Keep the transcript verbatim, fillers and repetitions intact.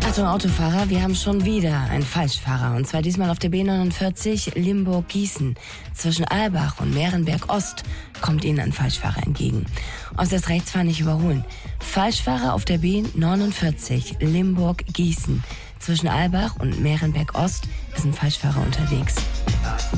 Achtung Autofahrer, wir haben schon wieder einen Falschfahrer. Und zwar diesmal auf der B neunundvierzig Limburg-Gießen. Zwischen Albach und Mehrenberg-Ost kommt Ihnen ein Falschfahrer entgegen. Äußerst rechts fahren, nicht überholen. Falschfahrer auf der B neunundvierzig Limburg-Gießen. Zwischen Albach und Mehrenberg-Ost ist ein Falschfahrer unterwegs.